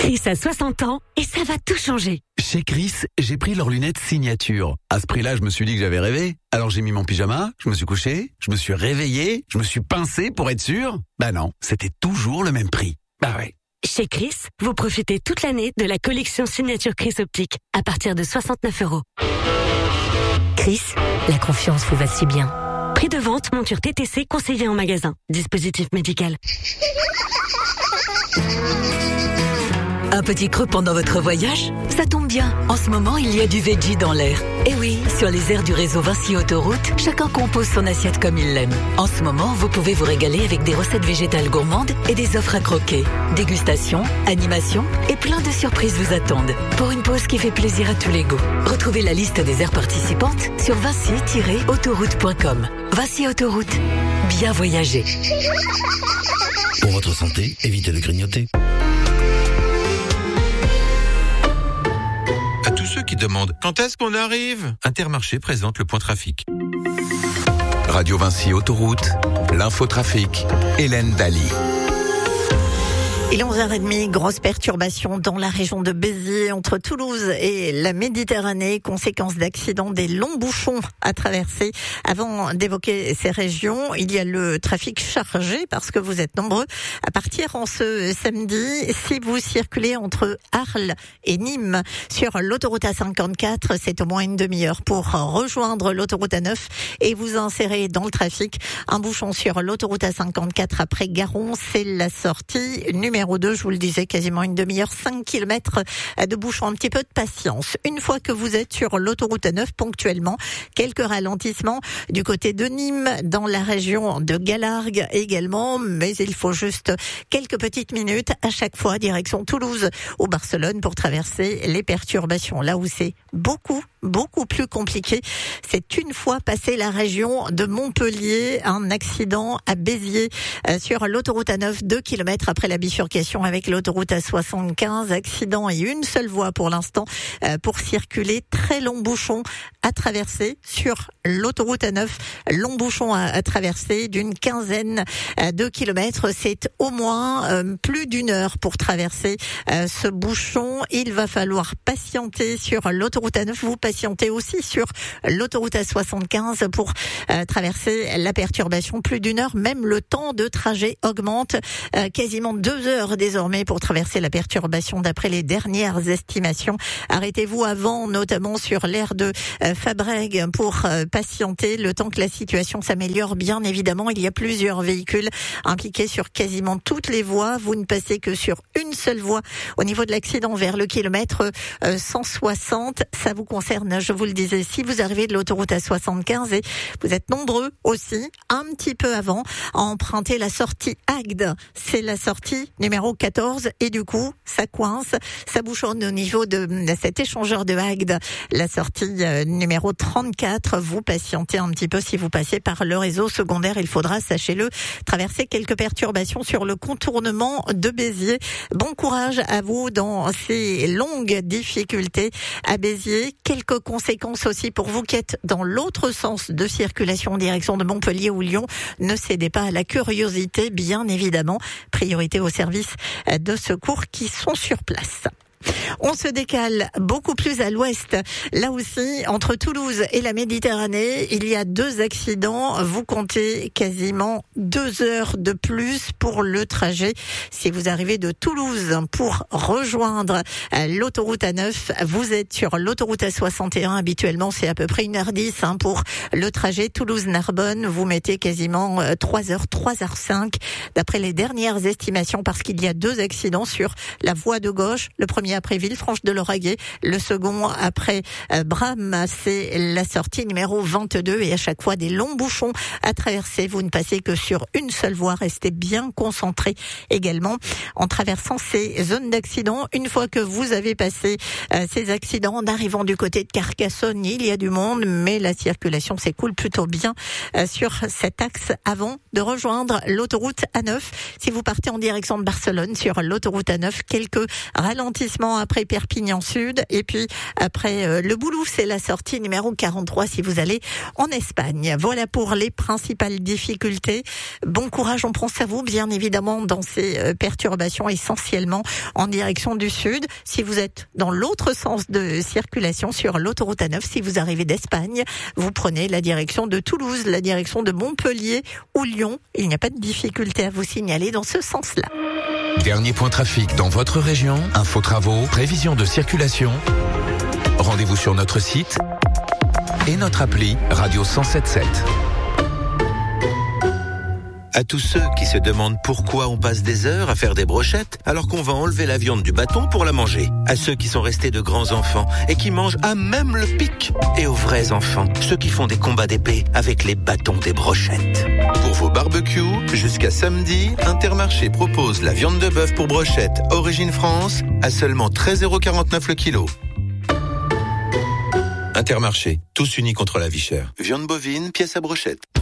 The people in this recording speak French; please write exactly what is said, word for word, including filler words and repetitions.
Chris a soixante ans et ça va tout changer. Chez Chris, j'ai pris leurs lunettes signature. À ce prix-là, je me suis dit que j'avais rêvé. Alors j'ai mis mon pyjama, je me suis couché, je me suis réveillé, je me suis pincé pour être sûr. Bah non, c'était toujours le même prix. Bah ouais. Chez Chris, vous profitez toute l'année de la collection signature Chris Optique à partir de soixante-neuf euros. Chris, la confiance vous va si bien. Prix de vente, monture T T C conseillée en magasin. Dispositif médical. Un petit creux pendant votre voyage? Ça tombe bien. En ce moment, il y a du veggie dans l'air. Et oui, sur les aires du réseau Vinci Autoroute, chacun compose son assiette comme il l'aime. En ce moment, vous pouvez vous régaler avec des recettes végétales gourmandes et des offres à croquer. Dégustation, animation et plein de surprises vous attendent. Pour une pause qui fait plaisir à tous les goûts. Retrouvez la liste des aires participantes sur vinci tiret autoroute point com. Vinci Autoroute. Bien voyager. Pour votre santé, évitez de grignoter. À tous ceux qui demandent quand est-ce qu'on arrive, Intermarché présente le point trafic. Radio Vinci Autoroute, l'infotrafic, Hélène Daly. Il est onze heures trente, grosse perturbation dans la région de Béziers entre Toulouse et la Méditerranée, conséquence d'accidents, des longs bouchons à traverser. Avant d'évoquer ces régions, il y a le trafic chargé parce que vous êtes nombreux à partir en ce samedi. Si vous circulez entre Arles et Nîmes sur l'autoroute A cinquante-quatre, c'est au moins une demi-heure pour rejoindre l'autoroute A neuf et vous insérer dans le trafic. Un bouchon sur l'autoroute A cinquante-quatre après Garon, c'est la sortie numéro Numéro deux, je vous le disais, quasiment une demi-heure, cinq kilomètres de bouchon, un petit peu de patience. Une fois que vous êtes sur l'autoroute A neuf, ponctuellement, quelques ralentissements du côté de Nîmes, dans la région de Galargues également, mais il faut juste quelques petites minutes à chaque fois, direction Toulouse ou Barcelone pour traverser les perturbations. Là où c'est beaucoup, beaucoup plus compliqué, c'est une fois passé la région de Montpellier, un accident à Béziers euh, sur l'autoroute A neuf, deux kilomètres après la bifurcation avec l'autoroute A soixante-quinze, accident et une seule voie pour l'instant euh, pour circuler, très long bouchon à traverser sur l'autoroute A neuf, long bouchon à, à traverser d'une quinzaine euh, de kilomètres, c'est au moins euh, plus d'une heure pour traverser euh, ce bouchon. Il va falloir patienter sur l'autoroute A neuf, vous patientez aussi sur l'autoroute A soixante-quinze pour euh, traverser la perturbation, plus d'une heure, même le temps de trajet augmente, euh, quasiment deux heures désormais pour traverser la perturbation d'après les dernières estimations. Arrêtez-vous avant, notamment sur l'aire de euh, Fabrègues pour euh, patienter le temps que la situation s'améliore. Bien évidemment, il y a plusieurs véhicules impliqués sur quasiment toutes les voies. Vous ne passez que sur une seule voie au niveau de l'accident vers le kilomètre euh, cent soixante. Ça vous concerne, je vous le disais, si vous arrivez de l'autoroute A soixante-quinze et vous êtes nombreux aussi, un petit peu avant, à emprunter la sortie Agde. C'est la sortie numéro quatorze et du coup, ça coince, ça bouchonne au niveau de cet échangeur de Agde. La sortie euh, numéro trente-quatre, vous patientez un petit peu si vous passez par le réseau secondaire. Il faudra, sachez-le, traverser quelques perturbations sur le contournement de Béziers. Bon courage à vous dans ces longues difficultés à Béziers. Quelques conséquences aussi pour vous qui êtes dans l'autre sens de circulation en direction de Montpellier ou Lyon. Ne cédez pas à la curiosité, bien évidemment. Priorité aux services de secours qui sont sur place. On se décale beaucoup plus à l'ouest. Là aussi, entre Toulouse et la Méditerranée, il y a deux accidents. Vous comptez quasiment deux heures de plus pour le trajet. Si vous arrivez de Toulouse pour rejoindre l'autoroute A neuf, vous êtes sur l'autoroute A soixante et un. Habituellement, c'est à peu près une heure dix hein, pour le trajet Toulouse-Narbonne. Vous mettez quasiment trois heures, trois heures cinq d'après les dernières estimations parce qu'il y a deux accidents sur la voie de gauche. Le premier après Villefranche-de-Lauragais, le second après euh, Bram, c'est la sortie numéro vingt-deux et à chaque fois des longs bouchons à traverser. Vous ne passez que sur une seule voie, restez bien concentrés également en traversant ces zones d'accident. Une fois que vous avez passé euh, ces accidents, en arrivant du côté de Carcassonne, il y a du monde, mais la circulation s'écoule plutôt bien euh, sur cet axe avant de rejoindre l'autoroute A neuf. Si vous partez en direction de Barcelone sur l'autoroute A neuf, quelques ralentissements après après Perpignan Sud. Et puis après euh, le Boulou, c'est la sortie numéro quarante-trois si vous allez en Espagne. Voilà pour les principales difficultés. Bon courage, on pense à vous, bien évidemment, dans ces euh, perturbations essentiellement en direction du sud. Si vous êtes dans l'autre sens de circulation sur l'autoroute A neuf, si vous arrivez d'Espagne, vous prenez la direction de Toulouse, la direction de Montpellier ou Lyon. Il n'y a pas de difficulté à vous signaler dans ce sens-là. Dernier point trafic dans votre région, info travaux, prévision de circulation. Rendez-vous sur notre site et notre appli Radio cent sept sept. À tous ceux qui se demandent pourquoi on passe des heures à faire des brochettes alors qu'on va enlever la viande du bâton pour la manger. À ceux qui sont restés de grands enfants et qui mangent à même le pic. Et aux vrais enfants, ceux qui font des combats d'épée avec les bâtons des brochettes. Pour vos barbecues, jusqu'à samedi, Intermarché propose la viande de bœuf pour brochette Origine France à seulement treize euros quarante-neuf le kilo. Intermarché, tous unis contre la vie chère. Viande bovine, pièce à brochette.